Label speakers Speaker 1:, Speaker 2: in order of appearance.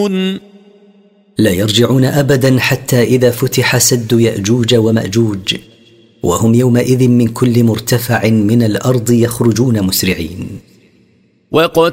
Speaker 1: يرجعون
Speaker 2: لا يرجعون أبدا حتى إذا فتح سد يأجوج ومأجوج، وهم يومئذ من كل مرتفع من الأرض يخرجون مسرعين.